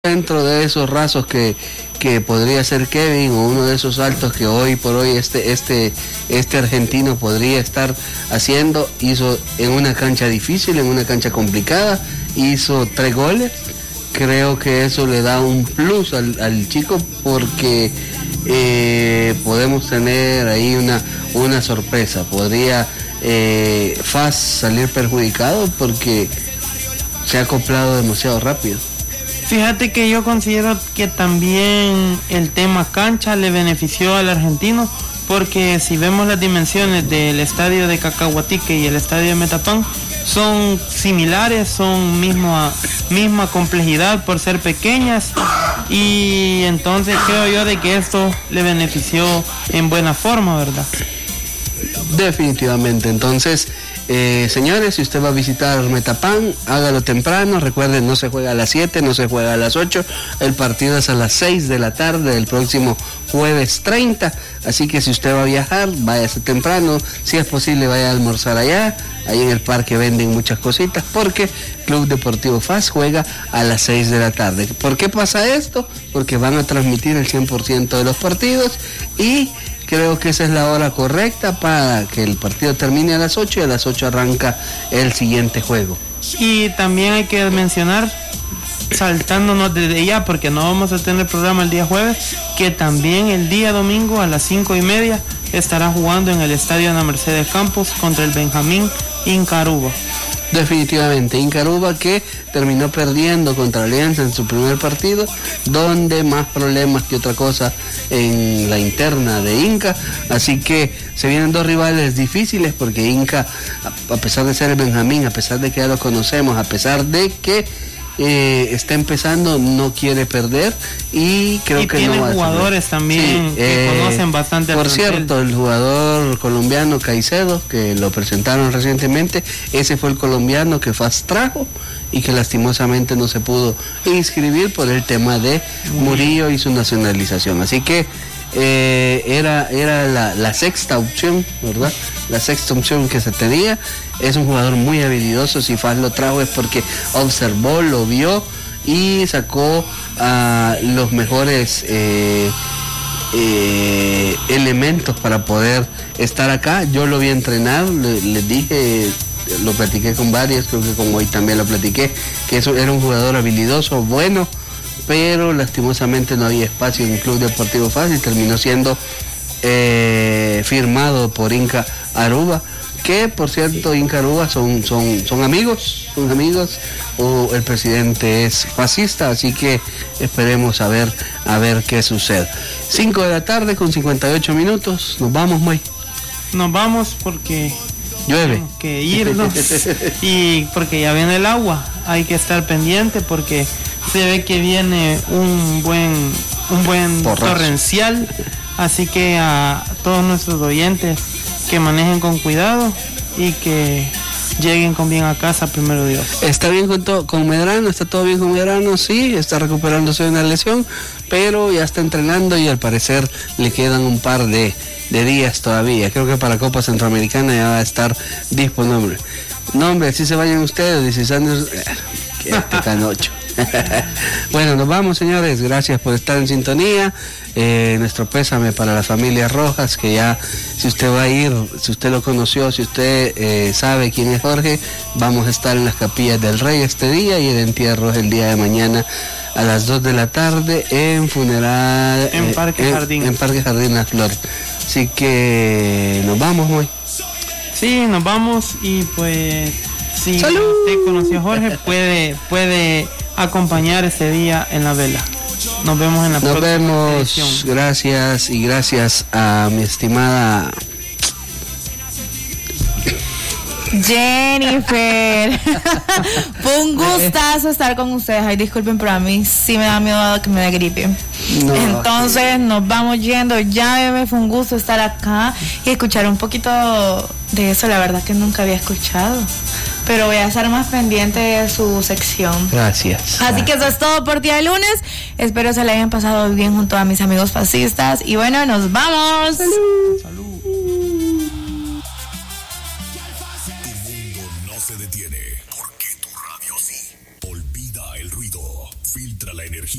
dentro de esos rasos que podría ser Kevin, o uno de esos saltos que hoy por hoy este argentino podría estar haciendo. Hizo en una cancha difícil, en una cancha complicada, hizo 3 goles. Creo que eso le da un plus al chico, porque podemos tener ahí una sorpresa. Podría Faz salir perjudicado porque se ha acoplado demasiado rápido. Fíjate que yo considero que también el tema cancha le benefició al argentino, porque si vemos las dimensiones del estadio de Cacahuatique y el estadio de Metapán, son similares, son misma complejidad por ser pequeñas, y entonces creo yo de que esto le benefició en buena forma, ¿verdad? Definitivamente. Entonces, señores, si usted va a visitar Metapán, hágalo temprano. Recuerden, no se juega a las 7, no se juega a las 8. El partido es a las 6 de la tarde del próximo jueves 30. Así que si usted va a viajar, váyase temprano. Si es posible, vaya a almorzar allá. Ahí en el parque venden muchas cositas, porque Club Deportivo Faz juega a las 6 de la tarde. ¿Por qué pasa esto? Porque van a transmitir el 100% de los partidos, y creo que esa es la hora correcta para que el partido termine a las 8, y a las 8 arranca el siguiente juego. Y también hay que mencionar, saltándonos desde ya, porque no vamos a tener programa el día jueves, que también el día domingo a las 5:30 estará jugando en el estadio Ana Mercedes Campos contra el Benjamín Incaruba. Definitivamente, Incaruba, que terminó perdiendo contra Alianza en su primer partido, donde más problemas que otra cosa en la interna de Inca. Así que se vienen 2 rivales difíciles, porque Inca, a pesar de ser el Benjamín, a pesar de que ya lo conocemos, a pesar de que está empezando, no quiere perder, y creo que tiene no va a jugadores también que conocen bastante. Por cierto, el jugador colombiano Caicedo, que lo presentaron recientemente, ese fue el colombiano que Faz trajo y que lastimosamente no se pudo inscribir por el tema de Murillo y su nacionalización. Así que era la sexta opción, ¿verdad? La sexta opción que se tenía. Es un jugador muy habilidoso. Si Faz lo trajo es porque observó, lo vio y sacó a los mejores elementos para poder estar acá. Yo lo vi entrenar, les dije, lo platiqué con varios, creo que con hoy también lo platiqué, que eso era un jugador habilidoso, bueno, pero lastimosamente no había espacio en el Club Deportivo Faz, y terminó siendo firmado por Inca Aruba, que por cierto Inca Aruba son amigos, el presidente es fascista, así que esperemos a ver qué sucede. 5 de la tarde con 58 minutos, nos vamos, May. Nos vamos porque llueve. Tenemos que irnos y porque ya viene el agua, hay que estar pendiente porque se ve que viene un buen torrencial, así que a todos nuestros oyentes que manejen con cuidado y que lleguen con bien a casa, primero Dios. ¿Está bien con Medrano? ¿Está todo bien con Medrano? Sí, está recuperándose de una lesión, pero ya está entrenando y al parecer le quedan un par de días todavía. Creo que para Copa Centroamericana ya va a estar disponible. No, hombre, así se vayan ustedes, 16 años, quédate canocho. Bueno, nos vamos, señores, gracias por estar en sintonía. Nuestro pésame para la familia Rojas, que ya, si usted va a ir, si usted lo conoció, si usted sabe quién es Jorge, vamos a estar en las Capillas del Rey este día, y el entierro es el día de mañana a las 2 de la tarde en funeral en Parque Jardín. En Parque Jardín La Flor. Así que nos vamos hoy. Sí, nos vamos, y pues si ¡Salud! Usted conoció a Jorge, puede acompañar ese día en la vela. Nos vemos en la próxima edición. Gracias, y gracias a mi estimada Jennifer. Fue un gustazo estar con ustedes. Ay, disculpen, pero a mí sí me da miedo que me dé gripe. No. Entonces nos vamos yendo. Ya, bebé, fue un gusto estar acá y escuchar un poquito de eso. La verdad que nunca había escuchado, pero voy a estar más pendiente de su sección. Gracias. Así que eso es todo por día de lunes. Espero se la hayan pasado bien junto a mis amigos fascistas. Y bueno, nos vamos. Salud. Salud.